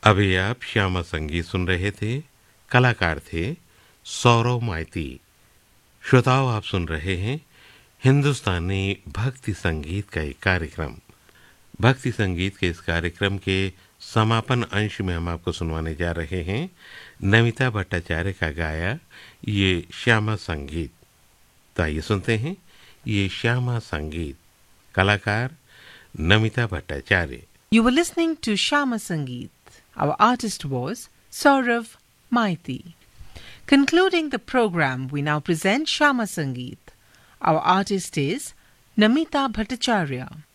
अभी आप श्यामा संगीत सुन रहे थे। कलाकार थे सौरव माइती। श्रोताओं, आप सुन रहे हैं हिंदुस्तानी भक्ति संगीत का एक कार्यक्रम। भक्ति संगीत के इस कार्यक्रम के समापन अंश में हम आपको सुनवाने जा रहे हैं नमिता भट्टाचार्य का गाया ये श्यामा संगीत। तो आइए सुनते हैं ये श्यामा संगीत। कलाकार Namita Bhattacharya. You were listening to Shama Sangeet. Our artist was Saurav Maiti. Concluding the program, we now present Shama Sangeet. Our artist is Namita Bhattacharya.